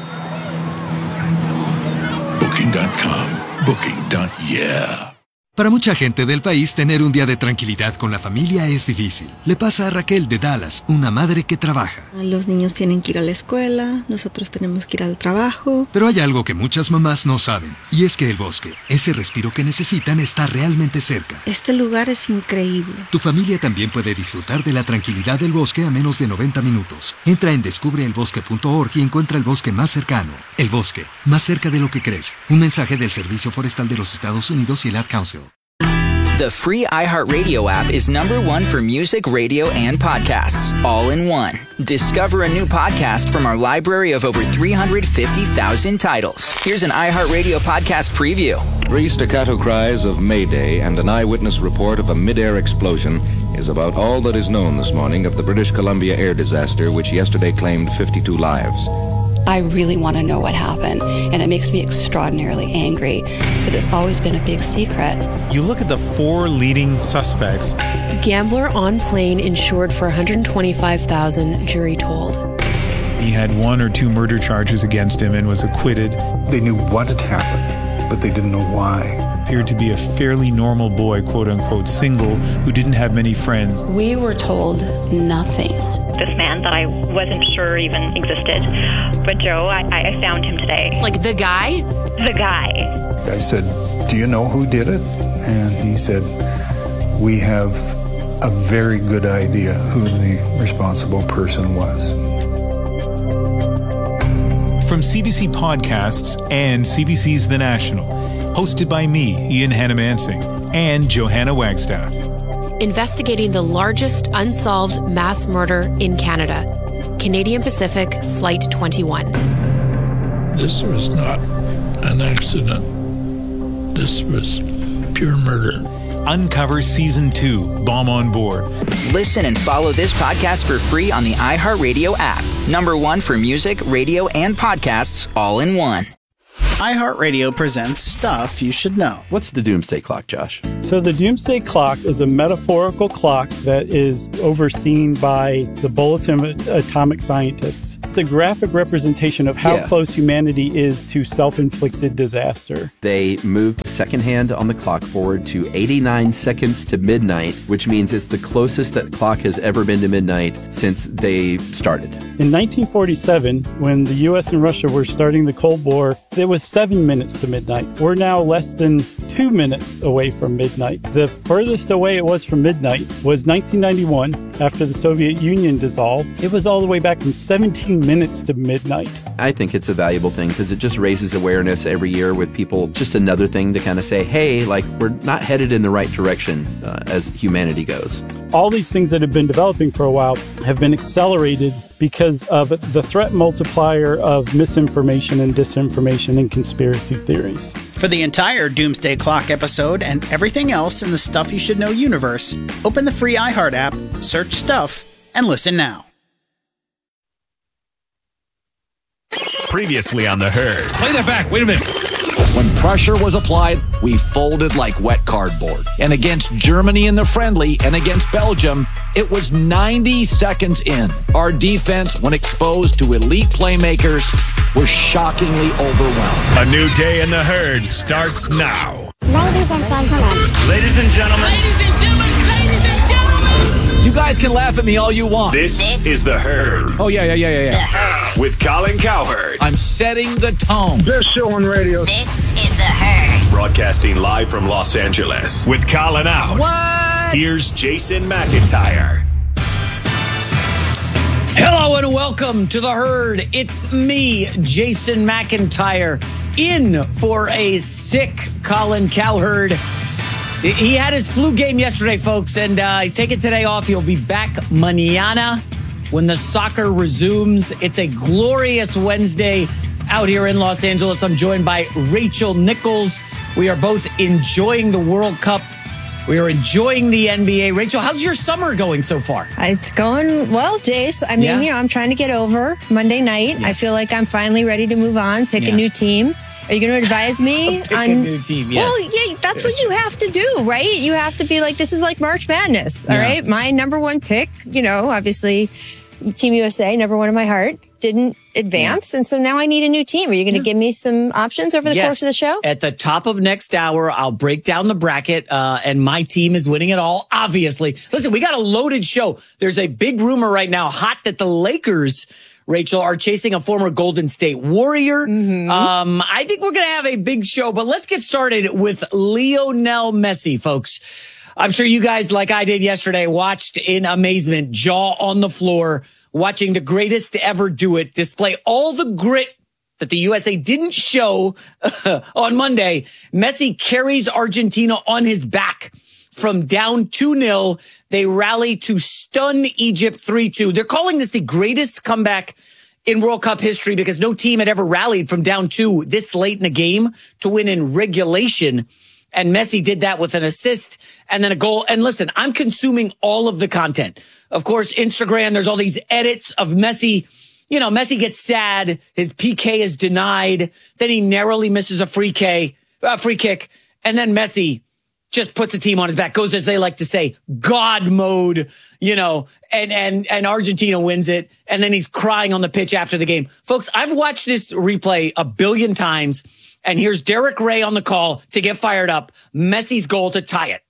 Speaker 16: Booking.com. Booking.yeah.
Speaker 3: Para mucha gente del país, tener un día de tranquilidad con la familia es difícil. Le pasa a Raquel de Dallas, una madre que trabaja.
Speaker 22: Los niños tienen que ir a la escuela, nosotros tenemos que ir al trabajo.
Speaker 3: Pero hay algo que muchas mamás no saben, y es que el bosque, ese respiro que necesitan, está realmente cerca.
Speaker 22: Este lugar es increíble.
Speaker 3: Tu familia también puede disfrutar de la tranquilidad del bosque a menos de 90 minutos. Entra en descubreelbosque.org y encuentra el bosque más cercano. El bosque, más cerca de lo que crees. Un mensaje del Servicio Forestal de los Estados Unidos y el Ad Council.
Speaker 23: The free iHeartRadio app is #1 for music, radio, and podcasts, all in one. Discover a new podcast from our library of over 350,000 titles. Here's an iHeartRadio podcast preview.
Speaker 24: 3 staccato cries of Mayday and an eyewitness report of a mid-air explosion is about all that is known this morning of the British Columbia air disaster, which yesterday claimed 52 lives.
Speaker 25: I really want to know what happened, and it makes me extraordinarily angry that it's always been a big secret.
Speaker 26: You look at the 4 leading suspects.
Speaker 27: Gambler on plane insured for $125,000, jury told.
Speaker 26: He had 1 or 2 murder charges against him and was acquitted.
Speaker 28: They knew what had happened, but they didn't know why.
Speaker 26: Appeared to be a fairly normal boy, quote unquote, single, who didn't have many friends.
Speaker 25: We were told nothing.
Speaker 29: This man that I wasn't sure even existed. But Joe, I found him today.
Speaker 27: Like the guy?
Speaker 29: The guy.
Speaker 28: I said, "Do you know who did it?" And he said, "We have a very good idea who the responsible person was."
Speaker 26: From CBC Podcasts and CBC's The National, hosted by me, Ian Hannamansing, and Johanna Wagstaff.
Speaker 27: Investigating the largest unsolved mass murder in Canada. Canadian Pacific Flight 21.
Speaker 16: This was not an accident. This was pure murder.
Speaker 26: Uncover Season 2, Bomb on Board.
Speaker 23: Listen and follow this podcast for free on the iHeartRadio app. #1 for music, radio, and podcasts, all in one.
Speaker 30: iHeartRadio presents Stuff You Should Know.
Speaker 31: What's the Doomsday Clock, Josh?
Speaker 32: So the Doomsday Clock is a metaphorical clock that is overseen by the Bulletin of Atomic Scientists. It's a graphic representation of how close humanity is to self-inflicted disaster.
Speaker 31: They moved the second hand on the clock forward to 89 seconds to midnight, which means it's the closest that clock has ever been to midnight since they started.
Speaker 32: In 1947, when the U.S. and Russia were starting the Cold War, it was 7 minutes to midnight. We're now less than 2 minutes away from midnight. The furthest away it was from midnight was 1991, after the Soviet Union dissolved. It was all the way back from 17 minutes to midnight.
Speaker 31: I think it's a valuable thing because it just raises awareness every year with people. Just another thing to kind of say, hey, like, we're not headed in the right direction as humanity goes.
Speaker 32: All these things that have been developing for a while have been accelerated because of the threat multiplier of misinformation and disinformation and conspiracy theories.
Speaker 30: For the entire Doomsday Clock episode and everything else in the Stuff You Should Know universe, open the free iHeart app, search Stuff, and listen now.
Speaker 1: Previously on The Herd.
Speaker 2: Play that back. Wait a minute. When pressure was applied, we folded like wet cardboard. And against Germany in the friendly and against Belgium, it was 90 seconds in. Our defense, when exposed to elite playmakers, was shockingly overwhelmed.
Speaker 1: A new day in The Herd starts now.
Speaker 6: Ladies and gentlemen.
Speaker 1: Ladies and gentlemen.
Speaker 6: Ladies and gentlemen. Ladies and gentlemen.
Speaker 2: You guys can laugh at me all you want.
Speaker 1: This is The Herd.
Speaker 2: Oh, yeah.
Speaker 6: The Herd.
Speaker 1: With Colin Cowherd.
Speaker 2: I'm setting the tone.
Speaker 6: Best show on radio. This is The Herd.
Speaker 1: Broadcasting live from Los Angeles. With Colin out.
Speaker 6: What?
Speaker 1: Here's Jason McIntyre.
Speaker 7: Hello and welcome to The Herd. It's me, Jason McIntyre, in for a sick Colin Cowherd. He had his flu game yesterday, folks, and he's taking today off. He'll be back mañana when the soccer resumes. It's a glorious Wednesday out here in Los Angeles. I'm joined by Rachel Nichols. We are both enjoying the World Cup. We are enjoying the NBA. Rachel, how's your summer going so far?
Speaker 8: It's going well, Jace. I mean, I'm trying to get over Monday night. Yes. I feel like I'm finally ready to move on, pick a new team. Are you going to advise me
Speaker 7: on a new team? Yes.
Speaker 8: Well, yeah, that's what you have to do, right? You have to be like, this is like March Madness, all right? My number one pick, obviously Team USA, number one in my heart, didn't advance. And so now I need a new team. Are you going to give me some options over the course of the show?
Speaker 7: At the top of next hour, I'll break down the bracket, and my team is winning it all, obviously. Listen, we got a loaded show. There's a big rumor right now, hot, that the Lakers, Rachel, are chasing a former Golden State Warrior. Mm-hmm. I think we're going to have a big show, but let's get started with Lionel Messi, folks. I'm sure you guys, like I did yesterday, watched in amazement, jaw on the floor, watching the greatest to ever do it, display all the grit that the USA didn't show on Monday. Messi carries Argentina on his back from down 2-0. They rally to stun Egypt 3-2. They're calling this the greatest comeback in World Cup history because no team had ever rallied from down 2 this late in a game to win in regulation. And Messi did that with an assist and then a goal. And listen, I'm consuming all of the content. Of course, Instagram, there's all these edits of Messi. Messi gets sad. His PK is denied. Then he narrowly misses a free kick. And then Messi just puts the team on his back, goes, as they like to say, God mode, and Argentina wins it. And then he's crying on the pitch after the game. Folks, I've watched this replay 1 billion times. And here's Derek Ray on the call to get fired up. Messi's goal to tie it.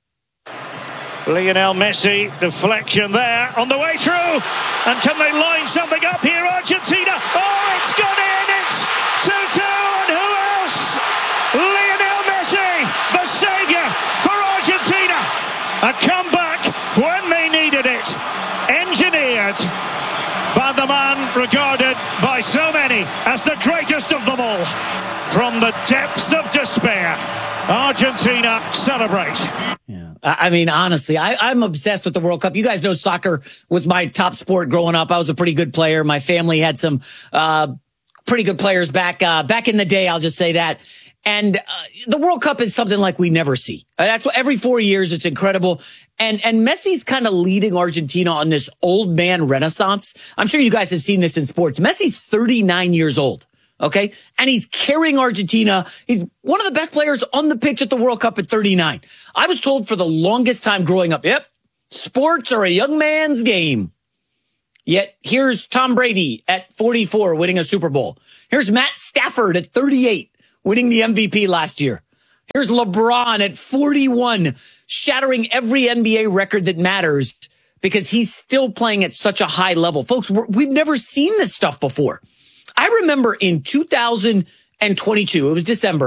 Speaker 9: Lionel Messi, deflection there on the way through. And can they line something up here, Argentina? Oh, it's gone in. It's 2-2. And who else? Lionel Messi, the savior for Argentina. A comeback when they needed it. Engineered by the man regarded by so many as the greatest of them all. From the depths of despair, Argentina celebrate.
Speaker 7: Yeah. I mean, honestly, I'm obsessed with the World Cup. You guys know soccer was my top sport growing up. I was a pretty good player. My family had some pretty good players back in the day. I'll just say that. And the World Cup is something like we never see. That's what every 4 years. It's incredible. And Messi's kind of leading Argentina on this old man renaissance. I'm sure you guys have seen this in sports. Messi's 39 years old. Okay. And he's carrying Argentina. He's one of the best players on the pitch at the World Cup at 39. I was told for the longest time growing up, sports are a young man's game. Yet here's Tom Brady at 44 winning a Super Bowl. Here's Matt Stafford at 38 winning the MVP last year. Here's LeBron at 41 shattering every NBA record that matters because he's still playing at such a high level. Folks, we've never seen this stuff before. I remember in 2022, it was December,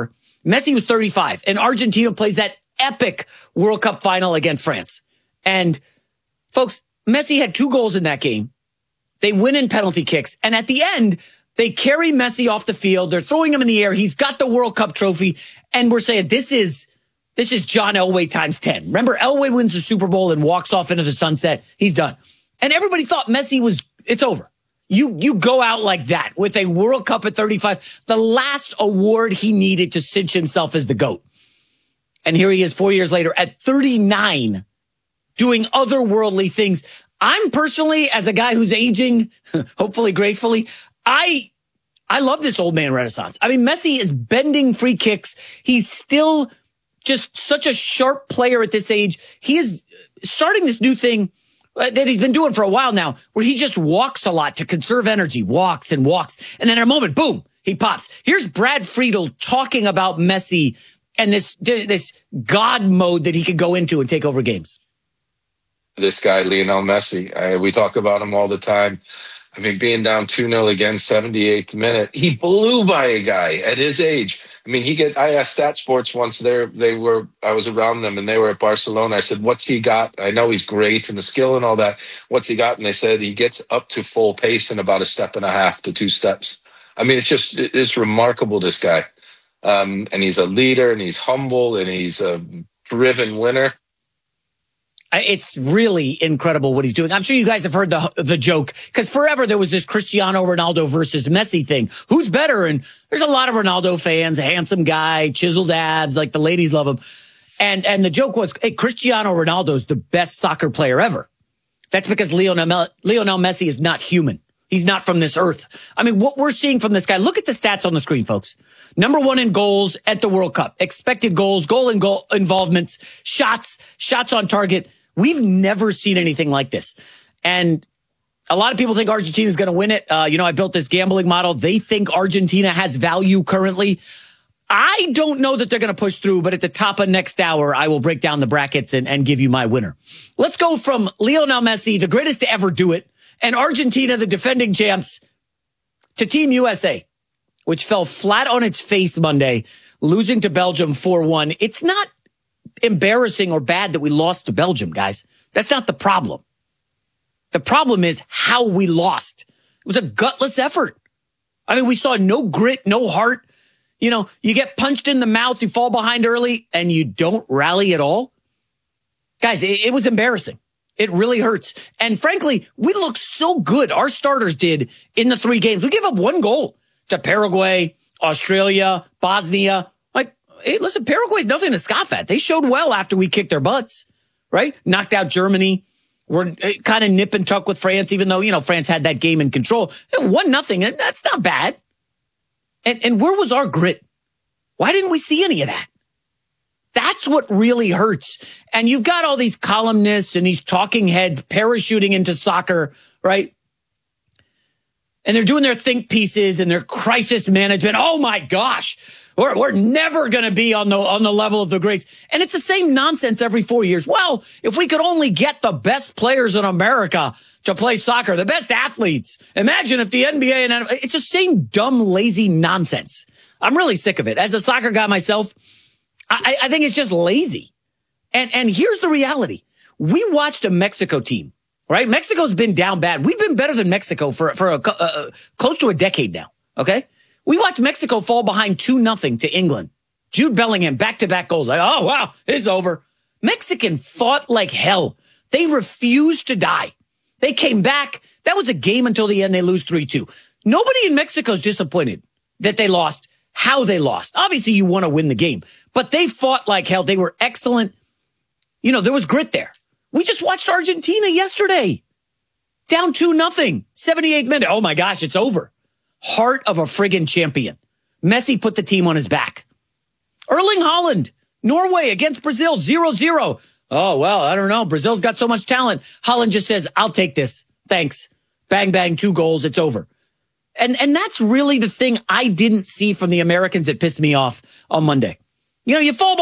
Speaker 7: Messi was 35, and Argentina plays that epic World Cup final against France. And folks, Messi had 2 goals in that game. They win in penalty kicks. And at the end, they carry Messi off the field. They're throwing him in the air. He's got the World Cup trophy. And we're saying this is John Elway times 10. Remember, Elway wins the Super Bowl and walks off into the sunset. He's done. And everybody thought Messi it's over. You go out like that with a World Cup at 35, the last award he needed to cinch himself as the GOAT. And here he is 4 years later at 39 doing otherworldly things. I'm personally, as a guy who's aging, hopefully gracefully, I love this old man renaissance. I mean, Messi is bending free kicks. He's still just such a sharp player at this age. He is starting this new thing that he's been doing for a while now, where he just walks a lot to conserve energy, walks. And then in a moment, boom, he pops. Here's Brad Friedel talking about Messi and this God mode that he could go into and take over games.
Speaker 4: This guy, Lionel Messi, we talk about him all the time. I mean, being down 2-0 again, 78th minute, he blew by a guy at his age. I mean, I asked Stat Sports once, I was around them and they were at Barcelona. I said, what's he got? I know he's great and the skill and all that. What's he got? And they said he gets up to full pace in about 1.5 to 2 steps. I mean, it's remarkable, this guy. And he's a leader and he's humble and he's a driven winner.
Speaker 7: It's really incredible what he's doing. I'm sure you guys have heard the joke, because forever there was this Cristiano Ronaldo versus Messi thing. Who's better? And there's a lot of Ronaldo fans, a handsome guy, chiseled abs, like the ladies love him. And the joke was, hey, Cristiano Ronaldo's the best soccer player ever. That's because Lionel Messi is not human. He's not from this earth. I mean, what we're seeing from this guy, look at the stats on the screen, folks. Number 1 in goals at the World Cup, expected goals, goal involvements, shots on target. We've never seen anything like this. And a lot of people think Argentina is going to win it. I built this gambling model. They think Argentina has value currently. I don't know that they're going to push through, but at the top of next hour, I will break down the brackets and give you my winner. Let's go from Lionel Messi, the greatest to ever do it, and Argentina, the defending champs, to Team USA, which fell flat on its face Monday, losing to Belgium 4-1. It's not embarrassing or bad that we lost to Belgium, guys. That's not the problem. The problem is how we lost. It was a gutless effort. I mean, we saw no grit, no heart. You get punched in the mouth, you fall behind early, and you don't rally at all. Guys, it was embarrassing. It really hurts. And frankly, we looked so good. Our starters did in the 3 games. We gave up 1 goal to Paraguay, Australia, Bosnia. Hey, listen, Paraguay's nothing to scoff at. They showed well after we kicked their butts, right? Knocked out Germany. We're kind of nip and tuck with France, even though, France had that game in control. 1-0, and that's not bad. And where was our grit? Why didn't we see any of that? That's what really hurts. And you've got all these columnists and these talking heads parachuting into soccer, right? And they're doing their think pieces and their crisis management. Oh my gosh. We're never going to be on the level of the greats. And it's the same nonsense every 4 years. Well, if we could only get the best players in America to play soccer, the best athletes. Imagine if the NBA and it's the same dumb, lazy nonsense. I'm really sick of it. As a soccer guy myself, I think it's just lazy. And here's the reality. We watched a Mexico team, right? Mexico's been down bad. We've been better than Mexico for close to a decade now. Okay. We watched Mexico fall behind 2-0 to England. Jude Bellingham, back-to-back goals. Like, oh, wow, it's over. Mexican fought like hell. They refused to die. They came back. That was a game until the end. They lose 3-2. Nobody in Mexico's disappointed that they lost, how they lost. Obviously, you want to win the game. But they fought like hell. They were excellent. There was grit there. We just watched Argentina yesterday. Down 2-0, 78th minute. Oh, my gosh, it's over. Heart of a friggin' champion. Messi put the team on his back. Erling Haaland, Norway against Brazil, 0-0. Oh, well, I don't know. Brazil's got so much talent. Haaland just says, I'll take this. Thanks. Bang, bang, 2 goals. It's over. And that's really the thing I didn't see from the Americans that pissed me off on Monday. You fall behind.